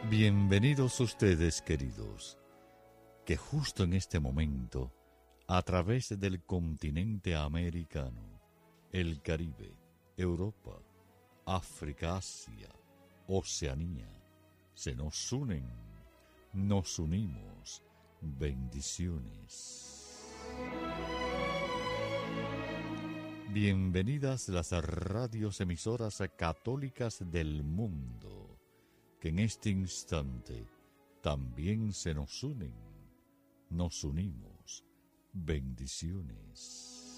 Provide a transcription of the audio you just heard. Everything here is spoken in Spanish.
Bienvenidos ustedes, queridos, que justo en este momento, a través del continente americano, el Caribe, Europa, África, Asia, Oceanía, se nos unen, nos unimos. Bendiciones. Bienvenidas las radios emisoras católicas del mundo, que en este instante también se nos unen, nos unimos. Bendiciones.